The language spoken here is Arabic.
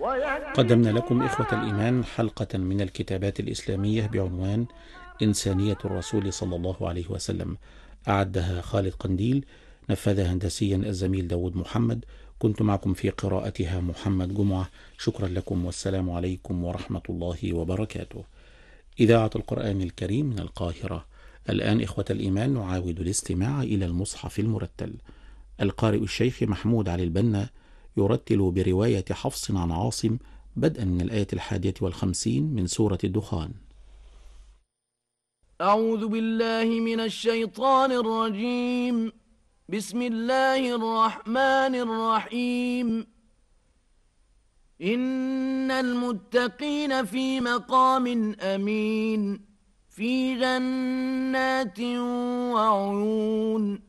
قدمنا لكم إخوة الإيمان حلقة من الكتابات الإسلامية بعنوان إنسانية الرسول صلى الله عليه وسلم، أعدها خالد قنديل، نفذها هندسيا الزميل داود محمد. كنت معكم في قراءتها محمد جمعة. شكرا لكم والسلام عليكم ورحمة الله وبركاته. إذاعة القرآن الكريم من القاهرة. الآن إخوة الإيمان نعاود الاستماع إلى المصحف المرتل. القارئ الشيخ محمود علي البنا يرتل برواية حفص عن عاصم بدءا من الآية 51 من سورة الدخان. أعوذ بالله من الشيطان الرجيم. بسم الله الرحمن الرحيم. إن المتقين في مقام أمين في جنات وعيون.